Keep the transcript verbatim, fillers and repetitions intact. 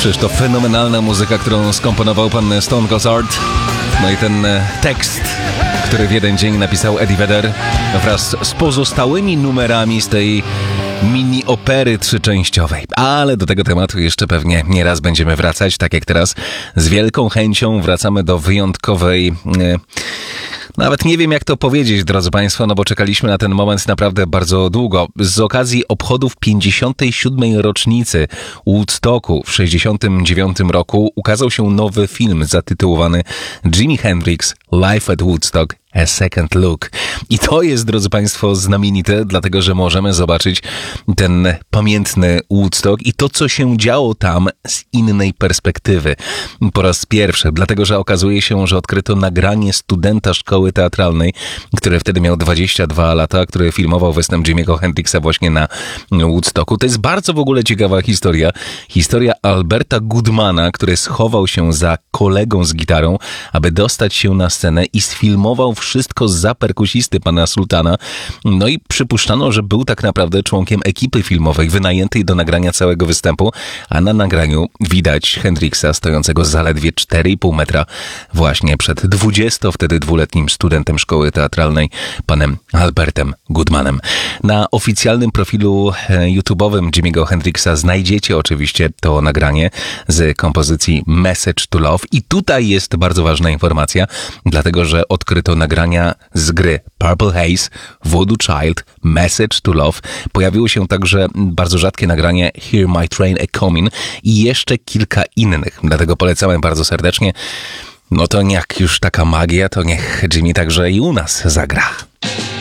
Przecież to fenomenalna muzyka, którą skomponował pan Stone Gossard. No i ten tekst, który w jeden dzień napisał Eddie Vedder wraz z pozostałymi numerami z tej mini opery trzyczęściowej. Ale do tego tematu jeszcze pewnie nie raz będziemy wracać, tak jak teraz z wielką chęcią wracamy do wyjątkowej... E, Nawet nie wiem, jak to powiedzieć, drodzy Państwo, no bo czekaliśmy na ten moment naprawdę bardzo długo. Z okazji obchodów pięćdziesiątej siódmej rocznicy Woodstocku w sześćdziesiątym dziewiątym roku ukazał się nowy film zatytułowany Jimi Hendrix Live at Woodstock A Second Look. I to jest, drodzy Państwo, znamienite, dlatego że możemy zobaczyć ten pamiętny Woodstock i to, co się działo tam z innej perspektywy. Po raz pierwszy, dlatego że okazuje się, że odkryto nagranie studenta szkoły teatralnej, który wtedy miał dwadzieścia dwa lata, który filmował występ Jimiego Hendrixa właśnie na Woodstocku. To jest bardzo w ogóle ciekawa historia. Historia Alberta Goodmana, który schował się za kolegą z gitarą, aby dostać się na scenę i sfilmował wszystko za perkusisty pana Sultana. No i przypuszczano, że był tak naprawdę członkiem ekipy filmowej wynajętej do nagrania całego występu, a na nagraniu widać Hendrixa stojącego zaledwie cztery i pół metra właśnie przed dwudziesto wtedy dwuletnim studentem szkoły teatralnej, panem Albertem Goodmanem. Na oficjalnym profilu YouTube'owym Jimiego Hendrixa znajdziecie oczywiście to nagranie z kompozycji Message to Love i tutaj jest bardzo ważna informacja, dlatego że odkryto nagrania z gry Purple Haze, Voodoo Child, Message to Love. Pojawiło się także bardzo rzadkie nagranie Hear My Train A Comin' i jeszcze kilka innych, dlatego polecamy bardzo serdecznie. No to jak już taka magia, to niech Jimmy także i u nas zagra.